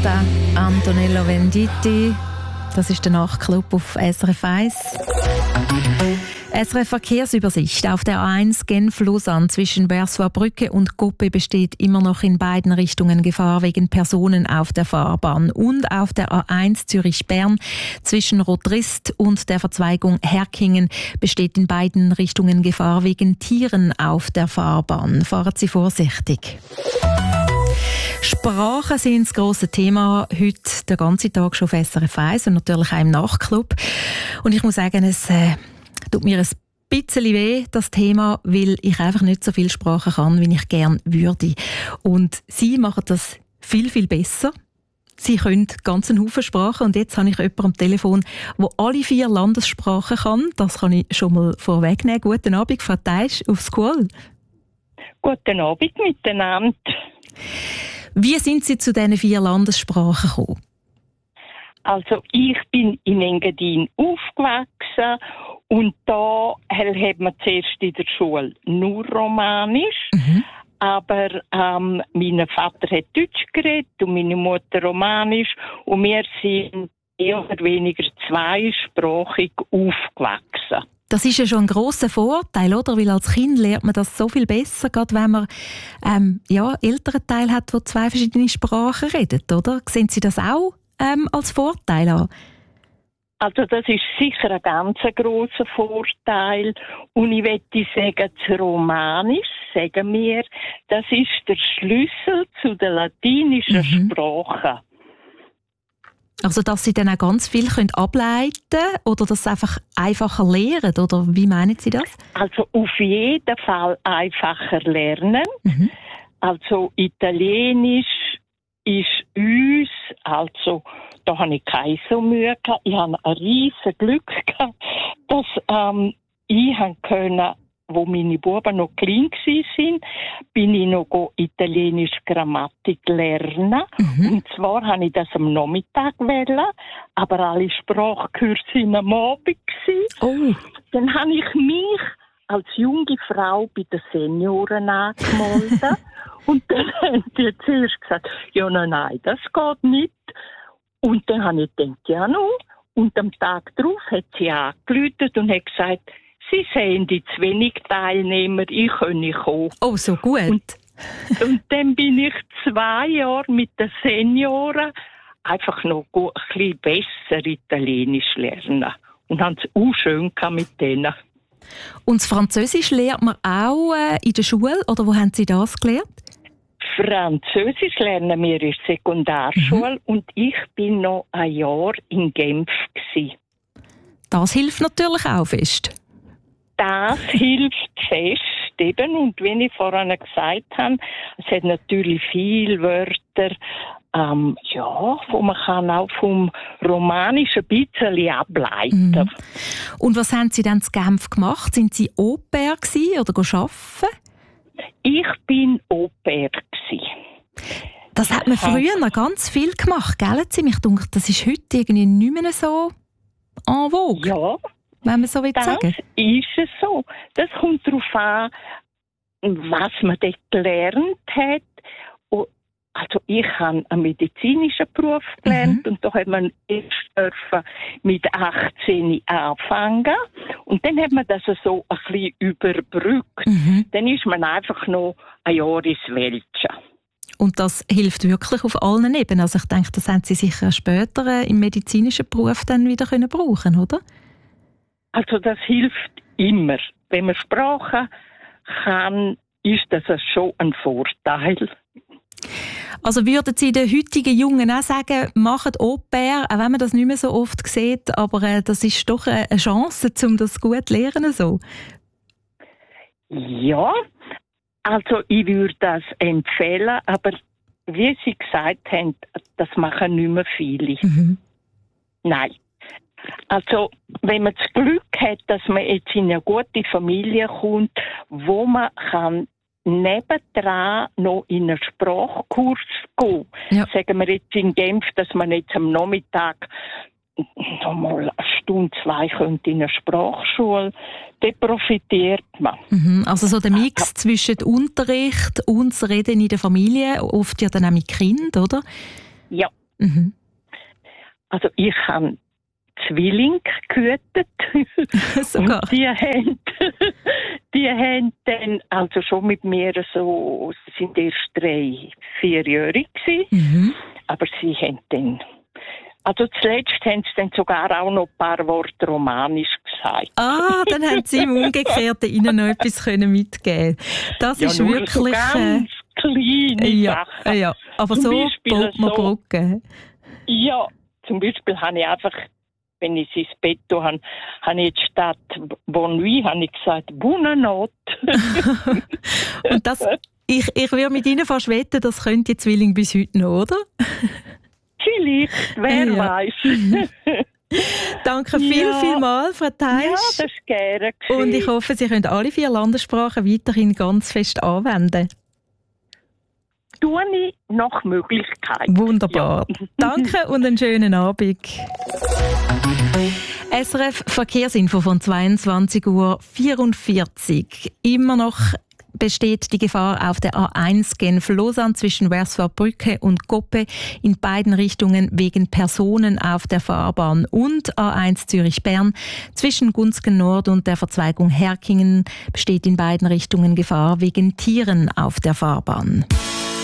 Volta, Antonello Venditti. Das ist der Nachtclub auf SRF 1. SRF Verkehrsübersicht. Auf der A1 Genf-Lausanne zwischen Bersois-Brücke und Coppe besteht immer noch in beiden Richtungen Gefahr wegen Personen auf der Fahrbahn. Und auf der A1 Zürich-Bern zwischen Rotrist und der Verzweigung Herkingen besteht in beiden Richtungen Gefahr wegen Tieren auf der Fahrbahn. Fahren Sie vorsichtig. Sprachen sind das grosse Thema heute den ganzen Tag schon auf SRF 1 und natürlich auch im Nachtclub. Und ich muss sagen, es tut mir ein bisschen weh, das Thema, weil ich einfach nicht so viel Sprachen kann, wie ich gerne würde. Und Sie machen das viel, viel besser. Sie können ganz einen Haufen Sprachen und jetzt habe ich jemanden am Telefon, der alle 4 Landessprachen kann. Das kann ich schon mal vorwegnehmen. Guten Abend, Frau Teisch, auf School. Guten Abend miteinander. Wie sind Sie zu diesen 4 Landessprachen gekommen? Also ich bin in Engadin aufgewachsen und da hat man zuerst in der Schule nur Romanisch. Aber mein Vater hat Deutsch geredet und meine Mutter Romanisch und wir sind eher oder weniger zweisprachig aufgewachsen. Das ist ja schon ein grosser Vorteil, oder? Weil als Kind lernt man das so viel besser, gerade wenn man älteren Teil hat, der 2 verschiedene Sprachen redet, oder? Sehen Sie das auch als Vorteil an? Also das ist sicher ein ganz grosser Vorteil. Und ich möchte sagen, das Romanisch, sagen wir, das ist der Schlüssel zu der latinischen Sprache. Also, dass Sie dann auch ganz viel ableiten können oder das einfach einfacher lernen? Oder wie meinen Sie das? Also, auf jeden Fall einfacher lernen. Also, Italienisch ist uns, also, da habe ich keine so Mühe gehabt. Ich habe ein riesiges Glück gehabt, dass ich können, wo meine Buben noch klein waren, bin ich noch italienisch Grammatik lernen. Und zwar habe ich das am Nachmittag wollen, aber alle Sprachkurse waren am Abend. Dann habe ich mich als junge Frau bei den Senioren angemeldet. Und dann haben die zuerst gesagt, ja, nein, das geht nicht. Und dann habe ich gedacht, ja, no. Und am Tag darauf hat sie angerufen und hat gesagt, Sie sehen die zu wenig Teilnehmer, ich kann nicht kommen. Oh, so gut. Und dann bin ich 2 Jahre mit den Senioren einfach noch ein bisschen besser Italienisch lernen. Und haben es auch schön mit denen. Und das Französisch lernt man auch in der Schule? Oder wo haben Sie das gelernt? Französisch lernen wir in der Sekundarschule und ich bin noch ein Jahr in Genf gewesen. Das hilft natürlich auch fest. Das hilft fest, eben. Und wie ich vorhin gesagt habe, es hat natürlich viele Wörter, wo man kann auch vom Romanischen ein bisschen ableiten. Und was haben Sie dann in Genf gemacht? Sind Sie Au-pair gewesen oder arbeiten? Ich bin Au-pair. Das hat man früher noch ganz viel gemacht, gell? Mich denke, das ist heute irgendwie nicht mehr so en vogue. Ja. Wenn man so will sagen. Das ist es so. Das kommt darauf an, was man dort gelernt hat. Also ich habe einen medizinischen Beruf gelernt und da hat man erst mit 18 anfangen. Und dann hat man das so ein bisschen überbrückt. Dann ist man einfach noch ein Jahr ins Weltsche. Und das hilft wirklich auf allen Ebenen. Also ich denke, das haben Sie sicher später im medizinischen Beruf dann wieder brauchen können, oder? Also das hilft immer. Wenn man Sprachen kann, ist das schon ein Vorteil. Also würden Sie den heutigen Jungen auch sagen, macht Au-pair, auch wenn man das nicht mehr so oft sieht, aber das ist doch eine Chance, um das gut zu lernen? So? Ja, also ich würde das empfehlen, aber wie Sie gesagt haben, das machen nicht mehr viele. Nein. Also, wenn man das Glück hat, dass man jetzt in eine gute Familie kommt, wo man kann nebendran noch in einen Sprachkurs gehen. Ja. Sagen wir jetzt in Genf, dass man jetzt am Nachmittag noch mal eine Stunde, 2 könnte in einer Sprachschule, dort profitiert man. Also so der Mix zwischen Unterricht und das Reden in der Familie, oft ja dann auch mit Kindern, oder? Ja. Mhm. Also ich habe Zwillinge gehütet. Sogar. Und die haben dann also schon mit mir so, sie sind erst 3-4-jährig gewesen, aber sie haben dann, also zuletzt haben sie dann sogar auch noch ein paar Worte romanisch gesagt. Ah, dann haben Sie im Umgekehrten Ihnen noch etwas mitgeben. Das ist nur wirklich... so ganz kleine Sachen. Ja, aber Zum so Beispiel baut man Brücken. Ja, zum Beispiel habe ich einfach, wenn ich ins Bett habe, habe ich statt Bonne nuit, habe ich gesagt, Bonne Note. Und das, ich würde mit Ihnen fast wetten, das könnte die Zwillinge bis heute noch, oder? Vielleicht, wer weiß. Danke vielmals, Frau Teisch. Ja, das ist gerne. Und ich hoffe, Sie können alle 4 Landessprachen weiterhin ganz fest anwenden. Tue ich nach Möglichkeit. Wunderbar. Ja. Danke und einen schönen Abend. SRF Verkehrsinfo von 22:44 Uhr. Immer noch besteht die Gefahr auf der A1 Genf-Lausanne zwischen Werswar-Brücke und Goppe in beiden Richtungen wegen Personen auf der Fahrbahn und A1 Zürich-Bern zwischen Gunzgen Nord und der Verzweigung Herkingen besteht in beiden Richtungen Gefahr wegen Tieren auf der Fahrbahn.